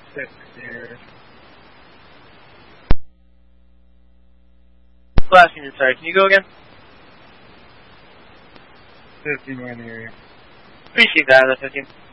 6 here. Last unit, sorry, can you go again? 15 right area. Appreciate that, 15.